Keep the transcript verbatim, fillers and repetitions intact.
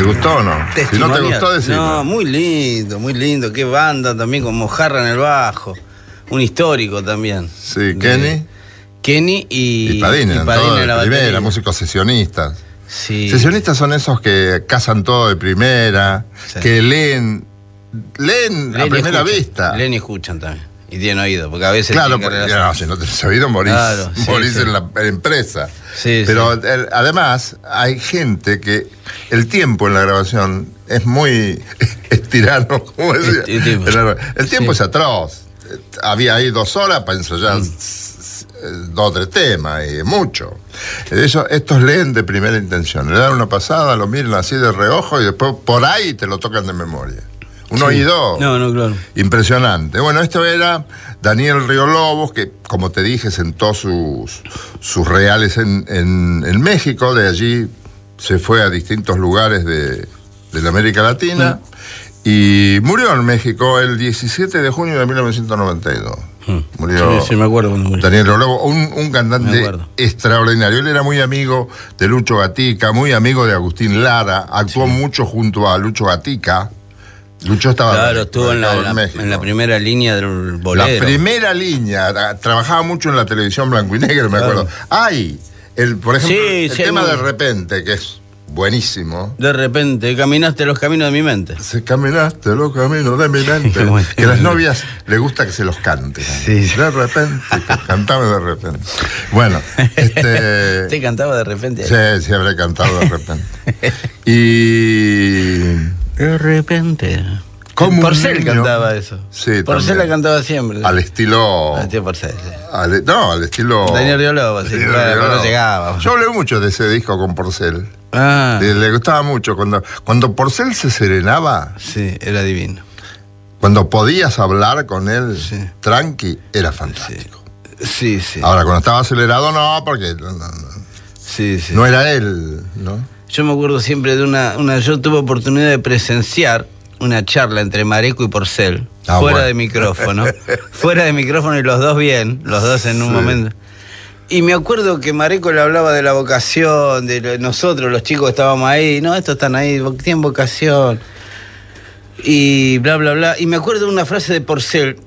gustó o no? Si no te gustó, decime. No, muy lindo, muy lindo. Qué banda también con Mojarra en el bajo. Un histórico también. Sí, de Kenny. Kenny y, y Padina, y en Padina todo de la primera, batería. músicos sesionistas. Sí. Sesionistas son esos que cazan todo de primera, Sí. que leen, leen, Leen a y primera escuchan. vista. Leen y escuchan también. Y tienen oído, porque a veces... Claro, tienen que porque, relacionar. no, si no tenés oído morís, Claro, sí, morís sí. en la empresa. Sí, Pero sí. el- además hay gente que el tiempo en la grabación es muy estirano, como decía. El tiempo. El, el tiempo Sí. es atroz. Había ahí dos horas para ensayar mm. dos o tres temas, y mucho. Eso, estos leen de primera intención, le dan una pasada, lo miran así de reojo y después por ahí te lo tocan de memoria. Un Sí. oído No, no, claro. impresionante. Bueno, esto era Daniel Río Lobos, que como te dije sentó sus, sus reales en, en, en México, de allí se fue a distintos lugares de, de la América Latina mm. y murió en México el diecisiete de junio de mil novecientos noventa y dos. Mm. Murió sí, sí, me acuerdo cuando murió. Daniel Río Lobos, un, un cantante extraordinario. Él era muy amigo de Lucho Gatica, muy amigo de Agustín Lara, actuó sí. mucho junto a Lucho Gatica. Lucho estaba claro, estuvo en la, en, la, en la primera línea del bolero. La primera línea, trabajaba mucho en la televisión blanco y negro, me acuerdo. Claro. Ay, el, por ejemplo, sí, el sí, tema muy... de repente, que es buenísimo. De repente, caminaste los caminos de mi mente. Se caminaste los caminos de mi mente. Bueno, que a las novias les gusta que se los cante. Sí, sí. De repente, cantaba de repente. Bueno, este... ¿Te cantaba de repente? Sí, sí, habré cantado de repente. Y... De repente. Como Porcel cantaba eso. Sí, Porcel la cantaba siempre. Al estilo. Al estilo Porcel, sí. Al, no, al estilo. Daniel Río Lobos, sí, bueno, no llegaba. Yo hablé mucho de ese disco con Porcel. Ah. Le, le gustaba mucho. Cuando, cuando Porcel se serenaba. Sí, era divino. Cuando podías hablar con él, sí. tranqui, era fantástico. Sí, sí. Ahora, cuando estaba acelerado, no, porque. No, no, sí, sí. no era él, ¿no? Yo me acuerdo siempre de una, una... Yo tuve oportunidad de presenciar una charla entre Mareco y Porcel, ah, fuera bueno. de micrófono. Fuera de micrófono y los dos bien, los dos en un sí. momento. Y me acuerdo que Mareco le hablaba de la vocación, de nosotros, los chicos estábamos ahí. No, estos están ahí, tienen vocación. Y bla, bla, bla. Y me acuerdo de una frase de Porcel